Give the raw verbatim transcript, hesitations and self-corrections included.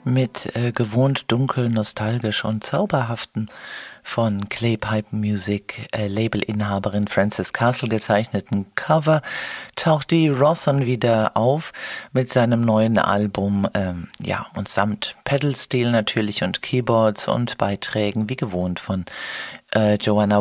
mit äh, gewohnt dunkel, nostalgisch und zauberhaften von Clay Pipe Music äh, Labelinhaberin Frances Castle gezeichneten Cover taucht die Rothon wieder auf mit seinem neuen Album, ähm, ja, und samt Pedal-Stil natürlich und Keyboards und Beiträgen wie gewohnt von äh, Joanna